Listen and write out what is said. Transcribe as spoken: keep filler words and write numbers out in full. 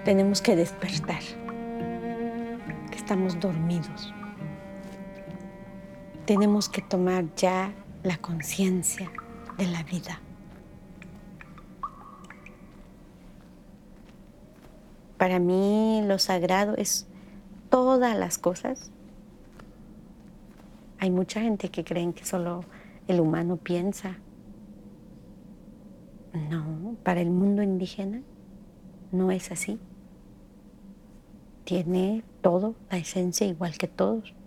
Tenemos que despertar, que estamos dormidos. Tenemos que tomar ya la conciencia de la vida. Para mí lo sagrado es todas las cosas. Hay mucha gente que cree que solo el humano piensa. No, para el mundo indígena no es así. Tiene todo, la esencia igual que todos.